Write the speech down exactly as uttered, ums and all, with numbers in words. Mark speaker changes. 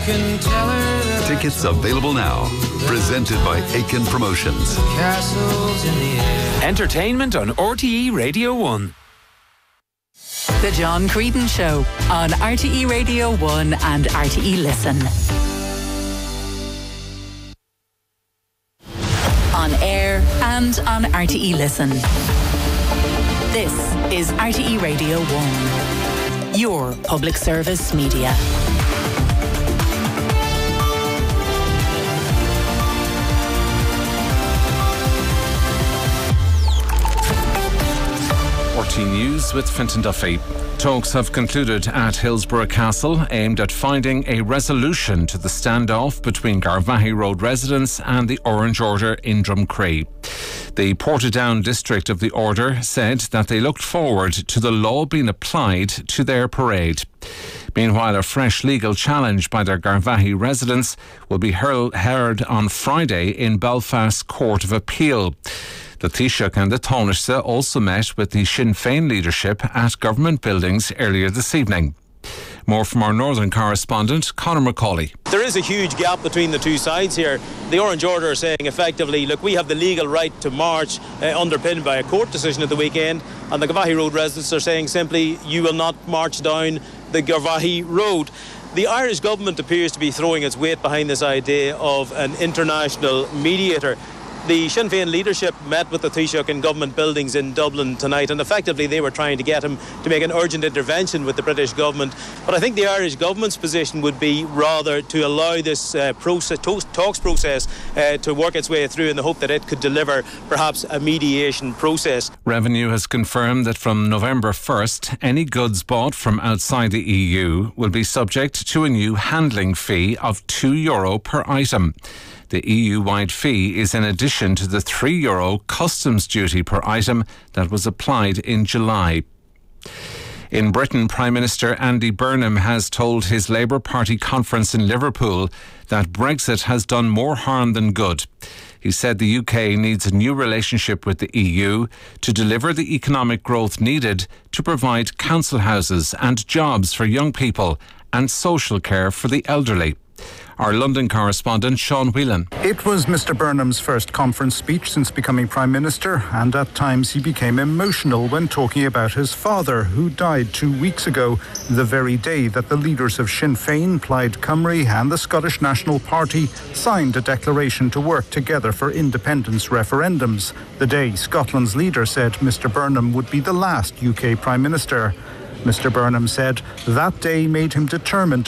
Speaker 1: can tell her that
Speaker 2: Tickets available now. Presented by Aiken Promotions.
Speaker 1: castles in the air.
Speaker 3: Entertainment on R T E Radio one.
Speaker 4: The John Creedon Show on R T E Radio one and R T E Listen. On air and on R T E Listen. This is R T E Radio one, your public service media.
Speaker 5: R T News with Fintan Duffy. Talks have concluded at Hillsborough Castle aimed at finding a resolution to the standoff between Garvaghey Road residents and the Orange Order in Drumcree. The Portadown district of the Order said that they looked forward to the law being applied to their parade. Meanwhile, a fresh legal challenge by their Garvaghey residents will be heard on Friday in Belfast Court of Appeal. The Taoiseach and the Taoiseach also met with the Sinn Féin leadership at government buildings earlier this evening. More from our northern correspondent, Conor McCauley.
Speaker 6: There is a huge gap between the two sides here. The Orange Order are saying effectively, look, we have the legal right to march, uh, underpinned by a court decision at the weekend, and the Garvaghey Road residents are saying simply, you will not march down the Garvaghey Road. The Irish government appears to be throwing its weight behind this idea of an international mediator. The Sinn Féin leadership met with the Taoiseach in government buildings in Dublin tonight, and effectively they were trying to get him to make an urgent intervention with the British government. But I think the Irish government's position would be rather to allow this uh, process, talks process uh, to work its way through in the hope that it could deliver perhaps a mediation process.
Speaker 5: Revenue has confirmed that from November first, any goods bought from outside the E U will be subject to a new handling fee of two euro per item. The E U-wide fee is in addition to the three euro customs duty per item that was applied in July. In Britain, Prime Minister Andy Burnham has told his Labour Party conference in Liverpool that Brexit has done more harm than good. He said the U K needs a new relationship with the E U to deliver the economic growth needed to provide council houses and jobs for young people and social care for the elderly. Our London correspondent, Sean Whelan.
Speaker 7: It was Mr Burnham's first conference speech since becoming Prime Minister, and at times he became emotional when talking about his father, who died two weeks ago, the very day that the leaders of Sinn Féin, Plaid Cymru and the Scottish National Party signed a declaration to work together for independence referendums, the day Scotland's leader said Mr Burnham would be the last U K Prime Minister. Mr Burnham said that day made him determined